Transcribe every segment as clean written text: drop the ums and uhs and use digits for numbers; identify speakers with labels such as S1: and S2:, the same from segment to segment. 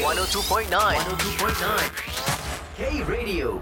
S1: 102.9 K Radio.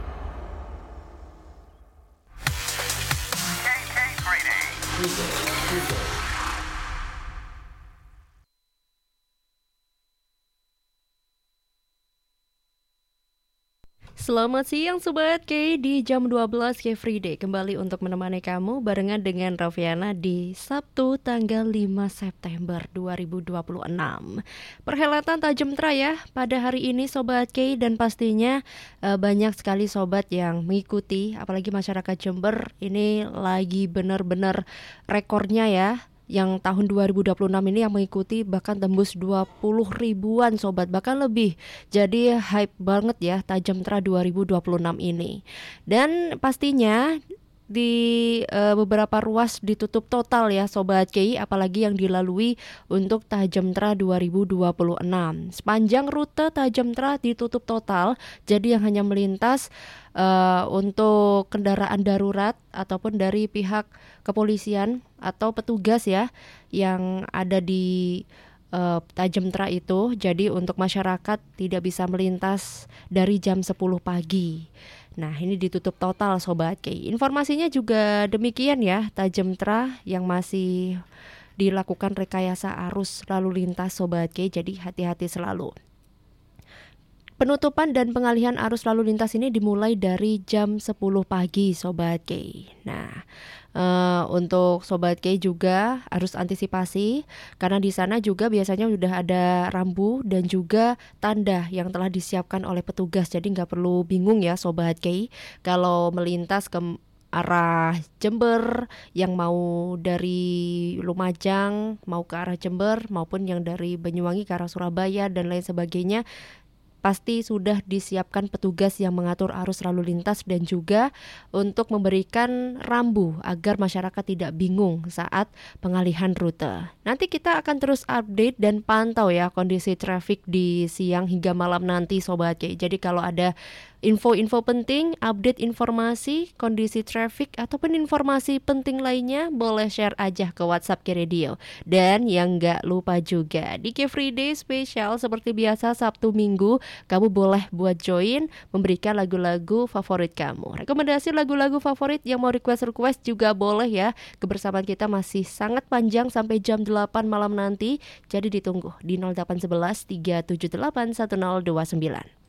S2: Selamat siang Sobat K, di jam 12 K Free Day kembali untuk menemani kamu barengan dengan Raffiana di Sabtu tanggal 5 September 2026. Perhelatan Tajem Tra ya pada hari ini Sobat K, dan pastinya banyak sekali sobat yang mengikuti, apalagi masyarakat Jember ini lagi benar-benar rekornya ya. Yang tahun 2026 ini yang mengikuti bahkan tembus 20 ribuan sobat, bahkan lebih. Jadi hype banget ya Tajem Tra 2026 ini. Dan pastinya di beberapa ruas ditutup total ya Sobat Ki, apalagi yang dilalui untuk Tajem Tra 2026. Sepanjang rute Tajem Tra ditutup total, jadi yang hanya melintas untuk kendaraan darurat ataupun dari pihak kepolisian atau petugas ya yang ada di Tajem Tra itu. Jadi untuk masyarakat tidak bisa melintas dari jam 10 pagi. Nah ini ditutup total Sobat Ki. Informasinya juga demikian ya, Tajem Tra yang masih dilakukan rekayasa arus lalu lintas Sobat Ki, jadi hati-hati selalu. Penutupan dan pengalihan arus lalu lintas ini dimulai dari jam 10 pagi Sobat K. Nah untuk Sobat K juga harus antisipasi karena di sana juga biasanya sudah ada rambu dan juga tanda yang telah disiapkan oleh petugas. Jadi nggak perlu bingung ya Sobat K kalau melintas ke arah Jember, yang mau dari Lumajang mau ke arah Jember maupun yang dari Banyuwangi ke arah Surabaya dan lain sebagainya. Pasti sudah disiapkan petugas yang mengatur arus lalu lintas dan juga untuk memberikan rambu agar masyarakat tidak bingung saat pengalihan rute. Nanti kita akan terus update dan pantau ya kondisi traffic di siang hingga malam nanti Sobat K. Jadi kalau ada info-info penting, update informasi, kondisi traffic ataupun informasi penting lainnya, boleh share aja ke WhatsApp K Radio. Dan yang gak lupa juga di K Free Day spesial seperti biasa Sabtu Minggu, kamu boleh buat join memberikan lagu-lagu favorit kamu. Rekomendasi lagu-lagu favorit yang mau request juga boleh ya. Kebersamaan kita masih sangat panjang sampai jam 8 malam nanti. Jadi ditunggu di 0811 378 1029.